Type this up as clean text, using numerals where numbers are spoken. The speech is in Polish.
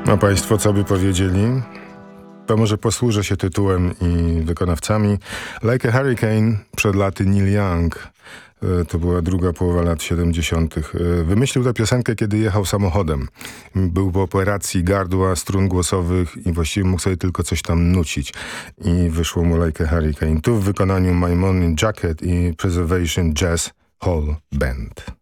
A państwo co by powiedzieli? To może posłużę się tytułem i wykonawcami. Like a Hurricane, przed laty Neil Young. To była druga połowa lat 70. Wymyślił tę piosenkę, kiedy jechał samochodem. Był po operacji gardła, strun głosowych i właściwie mógł sobie tylko coś tam nucić. I wyszło mu Like a Hurricane. Tu w wykonaniu My Morning Jacket i Preservation Jazz Hall Band.